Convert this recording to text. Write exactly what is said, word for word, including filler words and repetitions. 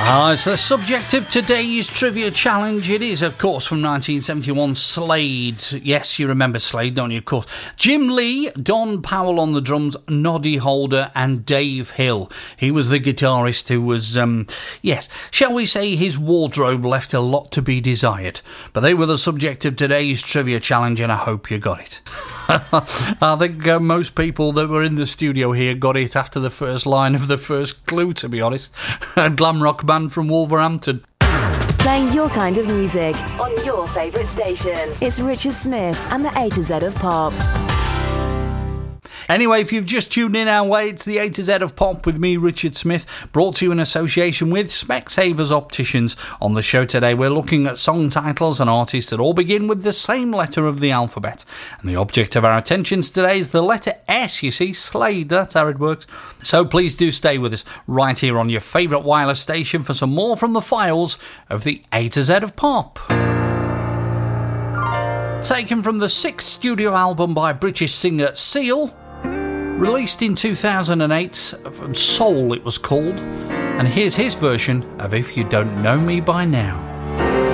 Ah, it's the subject of today's trivia challenge. It is, of course, from nineteen seventy-one, Slade. Yes, you remember Slade, don't you, of course. Jim Lee, Don Powell on the drums, Noddy Holder and Dave Hill. He was the guitarist who was, um, yes, shall we say his wardrobe left a lot to be desired. But they were the subject of today's trivia challenge, and I hope you got it. I think uh, most people that were in the studio here got it after the first line of the first clue, to be honest. A glam rock band from Wolverhampton. Playing your kind of music on your favourite station. It's Richard Smith and the A to Z of Pop. Anyway, if you've just tuned in our way, it's the A to Z of Pop with me, Richard Smith, brought to you in association with Specsavers Opticians. On the show today, we're looking at song titles and artists that all begin with the same letter of the alphabet. And the object of our attentions today is the letter S, you see, Slade, that's how it works. So please do stay with us right here on your favourite wireless station for some more from the files of the A to Z of Pop. Taken from the sixth studio album by British singer Seal, released in two thousand eight, from Soul it was called, and here's his version of If You Don't Know Me By Now.